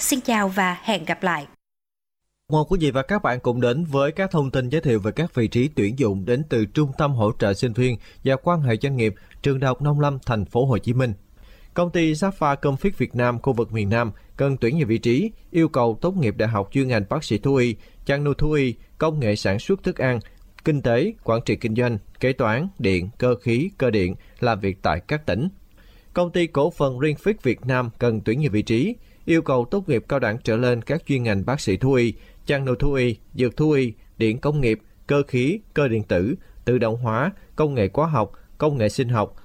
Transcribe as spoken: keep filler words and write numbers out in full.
Xin chào và hẹn gặp lại. Mời quý vị và các bạn cùng đến với các thông tin giới thiệu về các vị trí tuyển dụng đến từ Trung tâm hỗ trợ sinh viên và quan hệ doanh nghiệp Trường Đại học Nông Lâm Thành phố Hồ Chí Minh. Công ty Sapphire Comfort Việt Nam khu vực miền Nam cần tuyển nhiều vị trí, yêu cầu tốt nghiệp đại học chuyên ngành bác sĩ thú y, chăn nuôi thú y, công nghệ sản xuất thức ăn, kinh tế, quản trị kinh doanh, kế toán, điện, cơ khí, cơ điện, làm việc tại các tỉnh. Công ty cổ phần Rinfix Việt Nam cần tuyển nhiều vị trí, yêu cầu tốt nghiệp cao đẳng trở lên các chuyên ngành bác sĩ thú y, chăn nuôi thú y, dược thú y, điện công nghiệp, cơ khí, cơ điện tử, tự động hóa, công nghệ hóa học, công nghệ sinh học,